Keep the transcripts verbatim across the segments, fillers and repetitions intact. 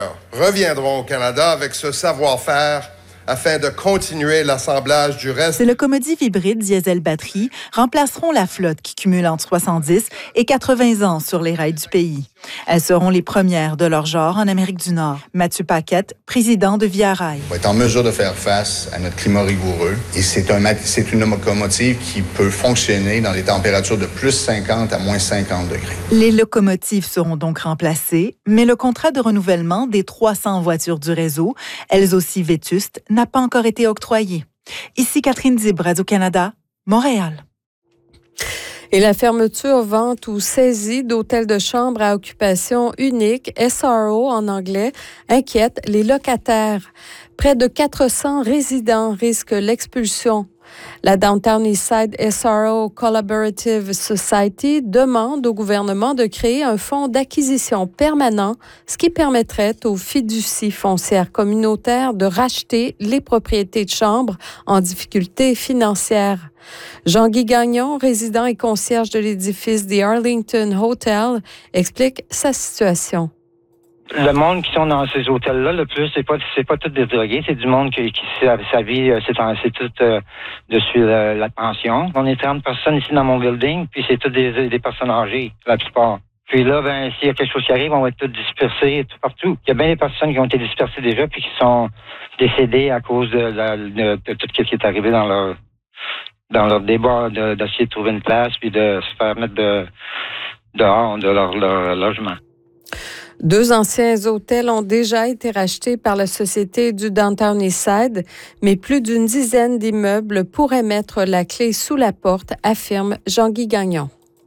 reviendront au Canada avec ce savoir-faire afin de continuer l'assemblage du reste. Ces locomotives hybrides diesel-batterie remplaceront la flotte qui cumule entre soixante-dix et quatre-vingts ans sur les rails du pays. Elles seront les premières de leur genre en Amérique du Nord. Mathieu Paquette, président de Via Rail. On va être en mesure de faire face à notre climat rigoureux et c'est, un, c'est une locomotive qui peut fonctionner dans des températures de plus cinquante à moins cinquante degrés. Les locomotives seront donc remplacées, mais le contrat de renouvellement des trois cents voitures du réseau, elles aussi vétustes, n'a pas encore été octroyé. Ici Catherine Dib, Radio-Canada, Montréal. Et la fermeture, vente ou saisie d'hôtels de chambre à occupation unique, S R O en anglais, inquiète les locataires. Près de quatre cents résidents risquent l'expulsion. La Downtown Eastside S R O Collaborative Society demande au gouvernement de créer un fonds d'acquisition permanent, ce qui permettrait aux fiducies foncières communautaires de racheter les propriétés de chambres en difficulté financière. Jean-Guy Gagnon, résident et concierge de l'édifice The Arlington Hotel, explique sa situation. Le monde qui sont dans ces hôtels-là, le plus, c'est pas c'est pas tout des drogués, c'est du monde qui, qui sa, sa vie, c'est, c'est tout euh, dessus la, la pension. On est trente personnes ici dans mon building, puis c'est toutes des, des personnes âgées, la plupart. Puis là, ben, s'il y a quelque chose qui arrive, on va être tous dispersés tout partout. Il y a bien des personnes qui ont été dispersées déjà, puis qui sont décédées à cause de, la, de, de tout ce qui est arrivé dans leur dans leur débat de, d'essayer de trouver une place, puis de se faire mettre de, dehors de leur, leur logement. Deux anciens hôtels ont déjà été rachetés par la Société du Downtown Eastside, mais plus d'une dizaine d'immeubles pourraient mettre la clé sous la porte, affirme Jean-Guy Gagnon.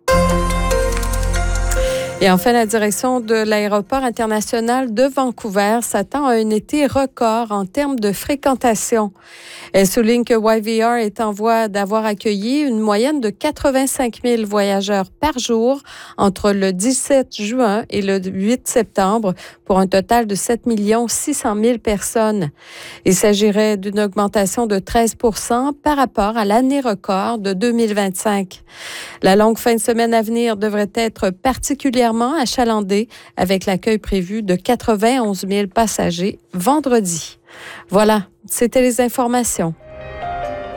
Et enfin, la direction de l'aéroport international de Vancouver s'attend à un été record en termes de fréquentation. Elle souligne que Y V R est en voie d'avoir accueilli une moyenne de quatre-vingt-cinq mille voyageurs par jour entre le dix-sept juin et le huit septembre pour un total de sept millions six cent mille personnes. Il s'agirait d'une augmentation de treize pour cent par rapport à l'année record de deux mille vingt-cinq. La longue fin de semaine à venir devrait être particulièrement achalandée avec l'accueil prévu de quatre-vingt-onze mille passagers vendredi. Voilà, c'était les informations.